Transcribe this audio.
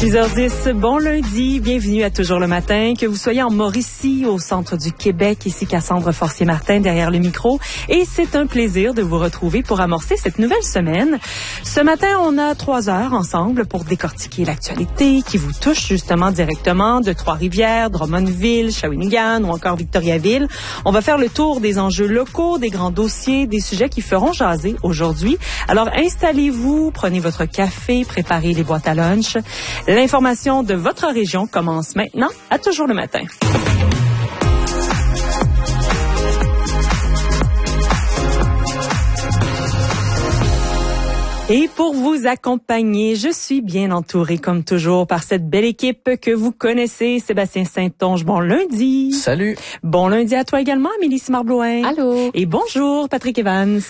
6h10, bon lundi, bienvenue à Toujours le matin. Que vous soyez en Mauricie, au centre du Québec, ici Cassandre Forcier-Martin derrière le micro. Et c'est un plaisir de vous retrouver pour amorcer cette nouvelle semaine. Ce matin, on a 3 heures ensemble pour décortiquer l'actualité qui vous touche justement directement de Trois-Rivières, Drummondville, Shawinigan ou encore Victoriaville. On va faire le tour des enjeux locaux, des grands dossiers, des sujets qui feront jaser aujourd'hui. Alors installez-vous, prenez votre café, préparez les boîtes à lunch. L'information de votre région commence maintenant à Toujours le matin. Et pour vous accompagner, je suis bien entourée comme toujours par cette belle équipe que vous connaissez. Sébastien Saint-Onge, bon lundi. Salut. Bon lundi à toi également, Amélie Simard-Blouin. Allô. Et bonjour, Patrick Evans.